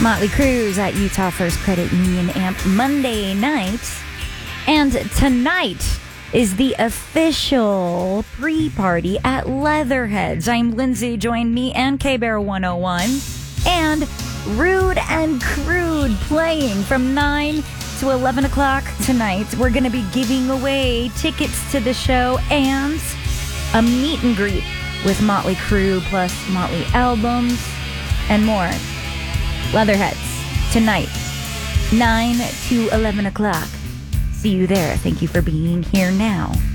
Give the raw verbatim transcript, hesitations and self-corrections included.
Motley Crue's at Utah First Credit Union Amp Monday night. And tonight is the official pre-party at Leatherheads. I'm Lindsay. Join me and K-Bear one oh one. And Rude and Crude playing from nine to eleven o'clock tonight. We're going to be giving away tickets to the show and a meet and greet with Motley Crue plus Motley albums and more. Leatherheads tonight, nine to eleven o'clock. See you there. Thank you for being here now.